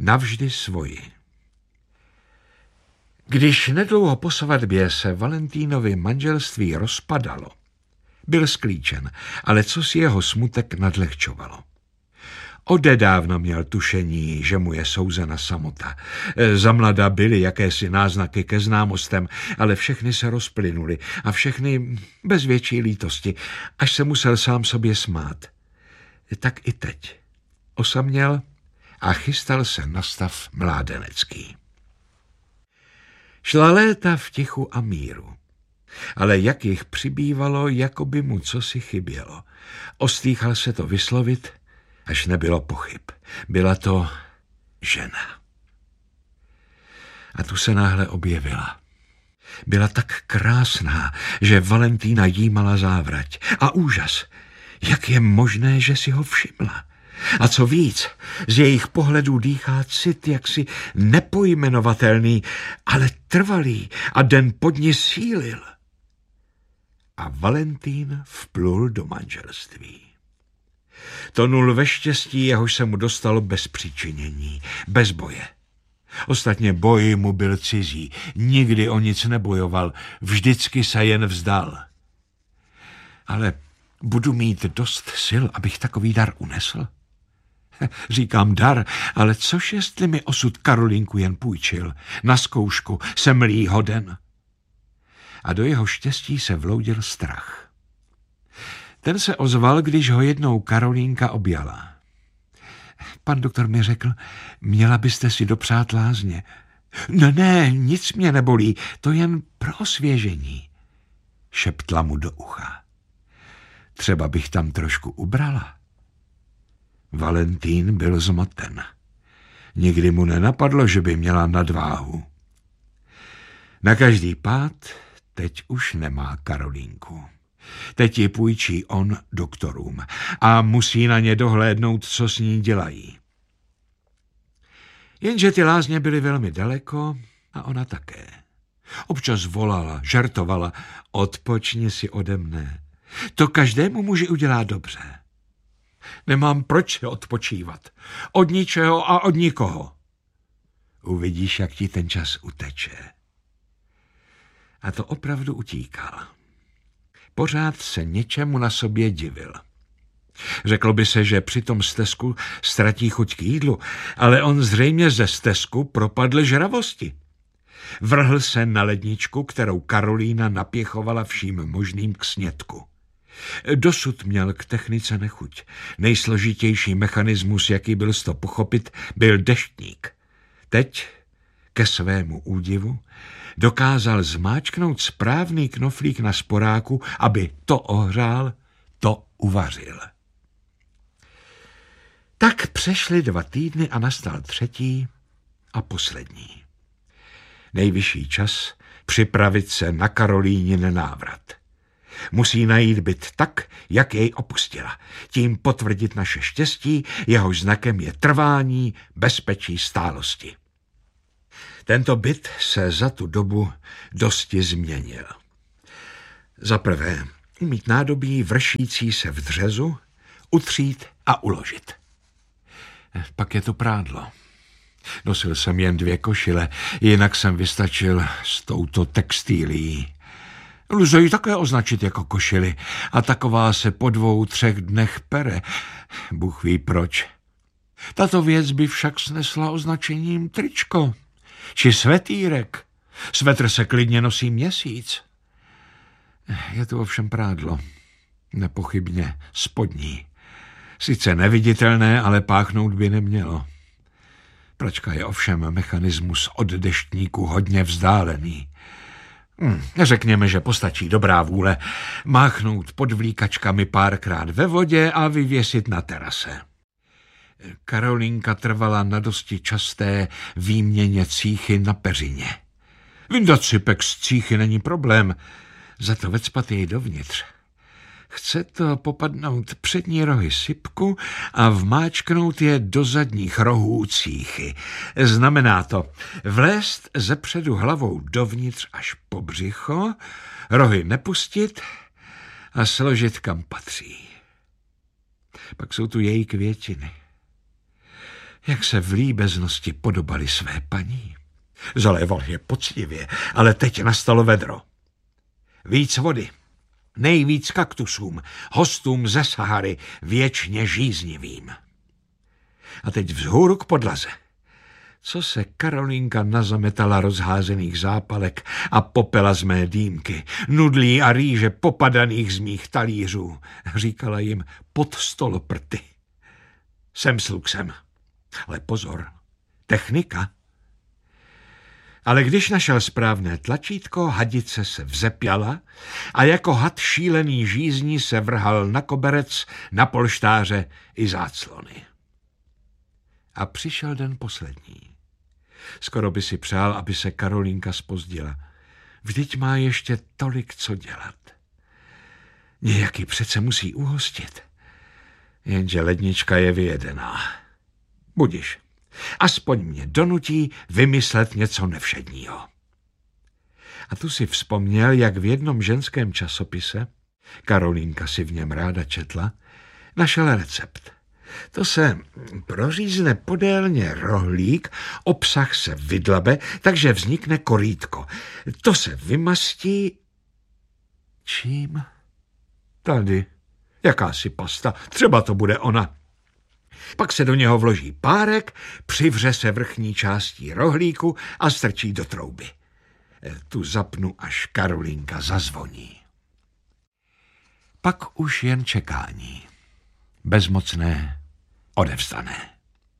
navždy svoji. Když nedlouho po svatbě se Valentínovi manželství rozpadalo, byl sklíčen, ale co si jeho smutek nadlehčovalo. Odedávno měl tušení, že mu je souzena samota. Zamlada byly jakési náznaky ke známostem, ale všechny se rozplynuly a všechny bez větší lítosti, až se musel sám sobě smát. Tak i teď osaměl a chystal se na stav mládenecký. Šla léta v tichu a míru, ale jak jich přibývalo, jako by mu cosi chybělo. Ostýchal se to vyslovit, až nebylo pochyb. Byla to žena. A tu se náhle objevila. Byla tak krásná, že Valentína jímala závrať. A úžas, jak je možné, že si ho všimla. A co víc, z jejich pohledů dýchá cit jaksi nepojmenovatelný, ale trvalý a den pod ní sílil. A Valentín vplul do manželství. Tonul ve štěstí, jehož se mu dostalo bez přičinění, bez boje. Ostatně boj mu byl cizí, nikdy o nic nebojoval, vždycky se jen vzdal. Ale budu mít dost sil, abych takový dar unesl? Říkám dar, ale což jestli mi osud Karolínku jen půjčil? Na zkoušku, jsem-li hoden. A do jeho štěstí se vloudil strach. Ten se ozval, když ho jednou Karolínka objala. Pan doktor mi řekl, měla byste si dopřát lázně. Ne, nic mě nebolí, to jen pro osvěžení. Šeptla mu do ucha. Třeba bych tam trošku ubrala. Valentín byl zmaten. Nikdy mu nenapadlo, že by měla nadváhu. Na každý pád teď už nemá Karolínku. Teď ji půjčí on doktorům a musí na ně dohlédnout, co s ní dělají. Jenže ty lázně byly velmi daleko a ona také. Občas volala, žertovala, odpočni si ode mne. To každému muži udělá dobře. Nemám proč se odpočívat. Od ničeho a od nikoho. Uvidíš, jak ti ten čas uteče. A to opravdu utíkal. Pořád se něčemu na sobě divil. Řeklo by se, že při tom stesku ztratí chuť k jídlu, ale on zřejmě ze stesku propadl žravosti. Vrhl se na ledničku, kterou Karolína napěchovala vším možným k snědku. Dosud měl k technice nechuť. Nejsložitější mechanismus, jaký byl to pochopit, byl deštník. Teď, ke svému údivu, dokázal zmáčknout správný knoflík na sporáku, aby to ohřál, to uvařil. Tak přešly 2 týdny a nastal 3. a poslední. Nejvyšší čas připravit se na Karolínin návrat. Musí najít byt tak, jak jej opustila. Tím potvrdit naše štěstí, jehož znakem je trvání, bezpečí, stálosti. Tento byt se za tu dobu dosti změnil. Za prvé, umít nádobí vršící se v dřezu, utřít a uložit. Pak je to prádlo. Nosil jsem jen 2 košile, jinak jsem vystačil s touto textílií. Lze ji také označit jako košili a taková se po 2-3 dnech pere. Bůh ví proč. Tato věc by však snesla označením tričko či svetýrek. Svetr se klidně nosí měsíc. Je to ovšem prádlo. Nepochybně spodní. Sice neviditelné, ale páchnout by nemělo. Pračka je ovšem mechanismus od deštníku hodně vzdálený. Řekněme, že postačí dobrá vůle máchnout pod vlíkačkami párkrát ve vodě a vyvěsit na terase. Karolínka trvala na dosti časté výměně cíchy na peřině. Vyndat si pek z cíchy není problém, za to vecpat jej dovnitř. Chce to popadnout přední rohy sypku a vmáčknout je do zadních rohů cíchy. Znamená to vlézt zepředu hlavou dovnitř až po břicho, rohy nepustit a složit kam patří. Pak jsou tu její květiny. jak se v líbeznosti podobali své paní. Zaléval je poctivě, ale teď nastalo vedro. Víc vody, nejvíc kaktusům, hostům ze Sahary, věčně žíznivým. A teď vzhůru k podlaze. Co se Karolinka nazametala rozházených zápalek a popela z mé dýmky, nudlí a rýže popadaných z mých talířů, říkala jim pod stoloprty. Jsem s luxem, ale pozor, technika. Ale když našel správné tlačítko, hadice se vzepěla a jako had šílený žízní se vrhal na koberec, na polštáře i záclony. A přišel den poslední. Skoro by si přál, aby se Karolinka zpozdila. Vždyť má ještě tolik co dělat. Nějaký přece musí uhostit. Jenže lednička je vyjedená. Budiš. Aspoň mě donutí vymyslet něco nevšedního. A tu si vzpomněl, jak v jednom ženském časopise, Karolinka si v něm ráda četla, našel recept. To se prořízne podélně rohlík, obsah se vydlabe, takže vznikne korýtko. To se vymastí... Čím? Tady. Jakási pasta. Třeba to bude ona. Pak se do něho vloží párek, přivře se vrchní částí rohlíku a strčí do trouby. Tu zapnu, až Karolinka zazvoní. Pak už jen čekání. Bezmocné, odevzdané.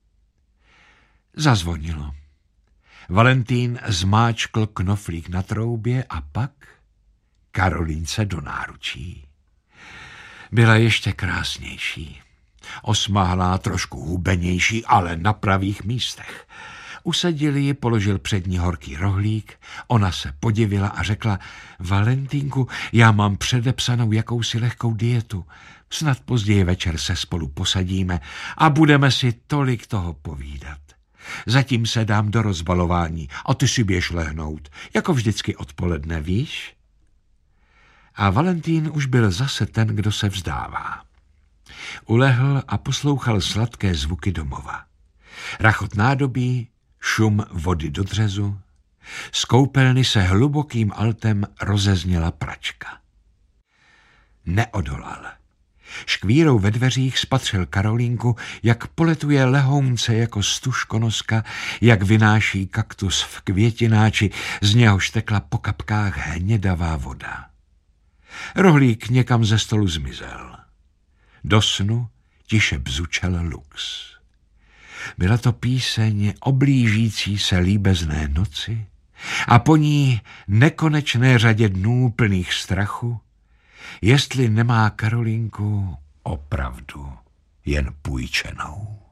Zazvonilo. Valentín zmáčkl knoflík na troubě a pak Karolince do náručí. Byla ještě krásnější. Osmahlá, trošku hubenější, ale na pravých místech. Usadil ji, položil před ní horký rohlík, ona se podivila a řekla: Valentínku, já mám předepsanou jakousi lehkou dietu. Snad později večer se spolu posadíme a budeme si tolik toho povídat. Zatím se dám do rozbalování a ty si běž lehnout, jako vždycky odpoledne, víš? A Valentín už byl zase ten, kdo se vzdává. Ulehl a poslouchal sladké zvuky domova. Rachot nádobí, šum vody do dřezu. Z koupelny se hlubokým altem rozezněla pračka. Neodolal. Škvírou ve dveřích spatřil Karolínku, jak poletuje lehounce jako stužkonoska, jak vynáší kaktus v květináči, z něhož tekla po kapkách hnědavá voda. Rohlík někam ze stolu zmizel. Do snu tiše bzučel lux. Byla to píseň o blížící se líbezné noci a po ní nekonečné řadě dnů plných strachu, jestli nemá Karolinku opravdu jen půjčenou.